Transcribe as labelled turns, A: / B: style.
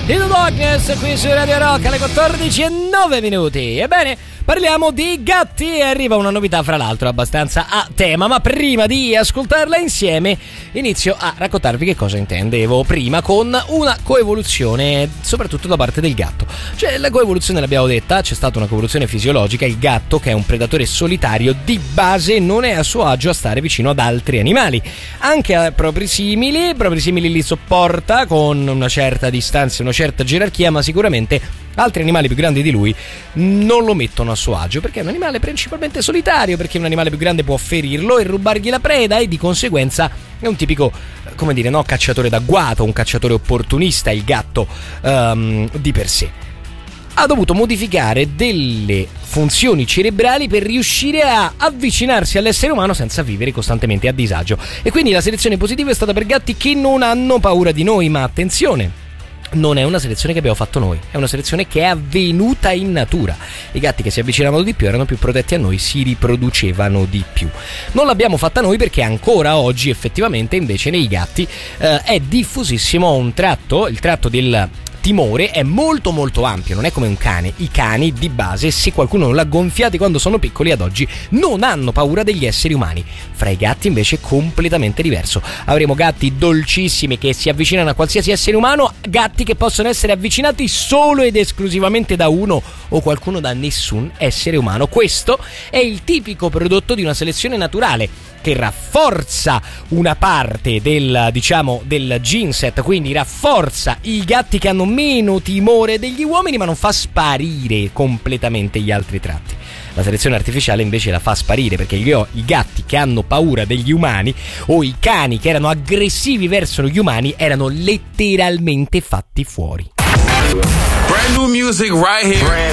A: di The Darkness qui su Radio Rock alle 14:09. Ebbene, parliamo di gatti e arriva una novità, fra l'altro abbastanza a tema, ma prima di ascoltarla insieme inizio a raccontarvi che cosa intendevo prima con una coevoluzione, soprattutto da parte del gatto. Cioè, la coevoluzione l'abbiamo detta, c'è stata una coevoluzione fisiologica. Il gatto, che è un predatore solitario, di base non è a suo agio a stare vicino ad altri animali, anche a propri simili li sopporta con una certa distanza, una certa gerarchia, ma sicuramente altri animali più grandi di lui non lo mettono a suo agio, perché è un animale principalmente solitario, perché un animale più grande può ferirlo e rubargli la preda, e di conseguenza è un tipico, come dire, no, cacciatore d'agguato, un cacciatore opportunista, il gatto di per sé. Ha dovuto modificare delle funzioni cerebrali per riuscire a avvicinarsi all'essere umano senza vivere costantemente a disagio. E quindi la selezione positiva è stata per gatti che non hanno paura di noi, ma attenzione, non è una selezione che abbiamo fatto noi, è una selezione che è avvenuta in natura. I gatti che si avvicinavano di più erano più protetti a noi, si riproducevano di più. Non l'abbiamo fatta noi perché ancora oggi effettivamente invece nei gatti è diffusissimo un tratto, il tratto del timore è molto molto ampio, non è come un cane. I cani di base, se qualcuno non l'ha gonfiati quando sono piccoli, ad oggi non hanno paura degli esseri umani. Fra i gatti invece è completamente diverso. Avremo gatti dolcissimi che si avvicinano a qualsiasi essere umano, gatti che possono essere avvicinati solo ed esclusivamente da uno o qualcuno da nessun essere umano. Questo è il tipico prodotto di una selezione naturale che rafforza una parte del gene set, quindi rafforza i gatti che hanno meno timore degli uomini, ma non fa sparire completamente gli altri tratti. La selezione artificiale invece la fa sparire, perché i gatti che hanno paura degli umani o i cani che erano aggressivi verso gli umani erano letteralmente fatti fuori.
B: Brand new music right here.